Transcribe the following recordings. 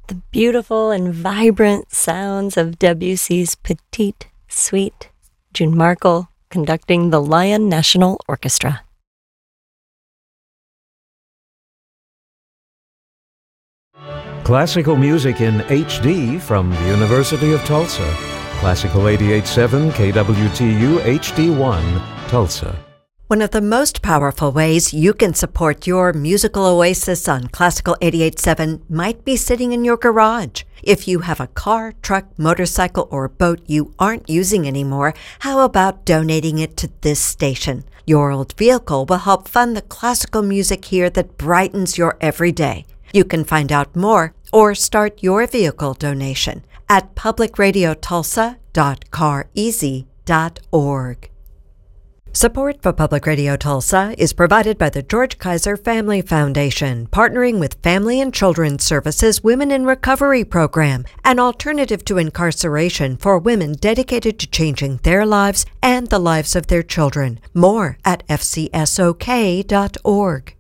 The beautiful and vibrant sounds of Debussy's Petite Suite, June Markle conducting the Lyon National Orchestra. Classical music in HD from the University of Tulsa. Classical 88.7 KWTU HD1, Tulsa. One of the most powerful ways you can support your musical oasis on Classical 88.7 might be sitting in your garage. If you have a car, truck, motorcycle, or boat you aren't using anymore, how about donating it to this station? Your old vehicle will help fund the classical music here that brightens your everyday. You can find out more or start your vehicle donation at publicradiotulsa.careasy.org. Support for Public Radio Tulsa is provided by the George Kaiser Family Foundation, partnering with Family and Children's Services Women in Recovery Program, an alternative to incarceration for women dedicated to changing their lives and the lives of their children. More at fcsok.org.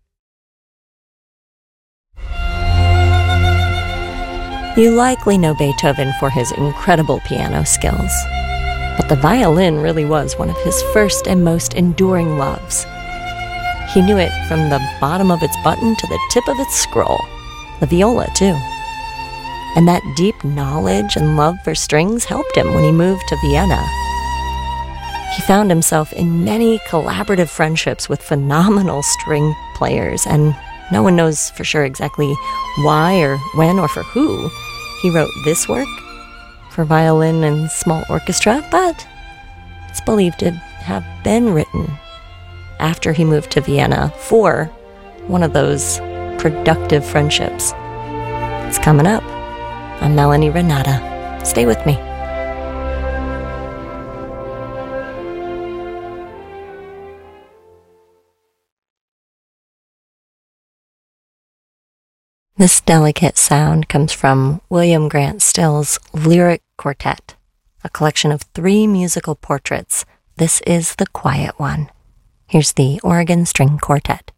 You likely know Beethoven for his incredible piano skills. But the violin really was one of his first and most enduring loves. He knew it from the bottom of its button to the tip of its scroll. The viola, too. And that deep knowledge and love for strings helped him when he moved to Vienna. He found himself in many collaborative friendships with phenomenal string players, and no one knows for sure exactly why or when or for who he wrote this work for violin and small orchestra, but it's believed to have been written after he moved to Vienna for one of those productive friendships. It's coming up. I'm Melanie Renata. Stay with me. This delicate sound comes from William Grant Still's Lyric Quartet, a collection of 3 musical portraits. This is the quiet one. Here's the Oregon String Quartet.